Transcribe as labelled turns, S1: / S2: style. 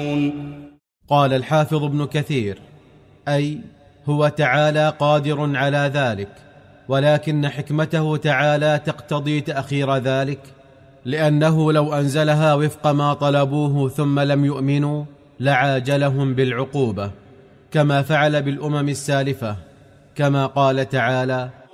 S1: قال الحافظ ابن كثير: أي هو تعالى قادر على ذلك، ولكن حكمته تعالى تقتضي تأخير ذلك، لأنه لو أنزلها وفق ما طلبوه ثم لم يؤمنوا لعاجلهم بالعقوبة، كما فعل بالأمم السالفة، كما قال تعالى: